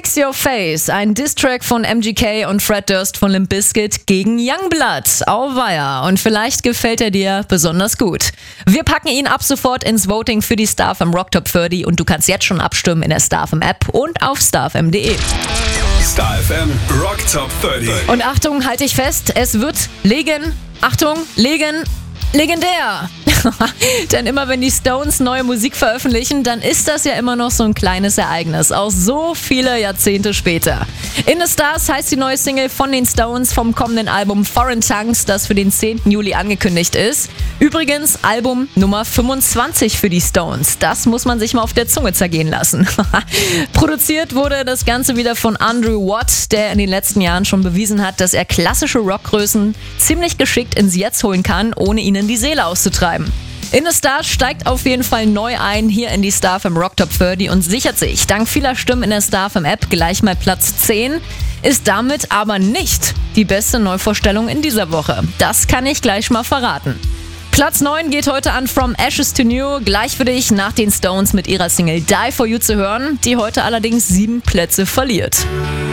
Fix Your Face, ein Diss-Track von MGK und Fred Durst von Limp Bizkit gegen Youngblood. Auweia, und vielleicht gefällt er dir besonders gut. Wir packen ihn ab sofort ins Voting für die StarFM Rock Top 30 und du kannst jetzt schon abstimmen in der StarFM App und auf starfm.de. StarFM Rock Top 30. Und Achtung, halte ich fest, es wird legendär. Denn immer wenn die Stones neue Musik veröffentlichen, dann ist das ja immer noch so ein kleines Ereignis, auch so viele Jahrzehnte später. In the Stars heißt die neue Single von den Stones vom kommenden Album Foreign Tongues, das für den 10. Juli angekündigt ist. Übrigens Album Nummer 25 für die Stones. Das muss man sich mal auf der Zunge zergehen lassen. Produziert wurde das Ganze wieder von Andrew Watt, der in den letzten Jahren schon bewiesen hat, dass er klassische Rockgrößen ziemlich geschickt ins Jetzt holen kann, ohne ihnen die Seele auszutreiben. In the Stars steigt auf jeden Fall neu ein hier in die StarFM Rock Top 30 und sichert sich dank vieler Stimmen in der StarFM App gleich mal Platz 10, ist damit aber nicht die beste Neuvorstellung in dieser Woche. Das kann ich gleich mal verraten. Platz 9 geht heute an From Ashes to New, gleich für dich nach den Stones mit ihrer Single Die For You zu hören, die heute allerdings 7 Plätze verliert.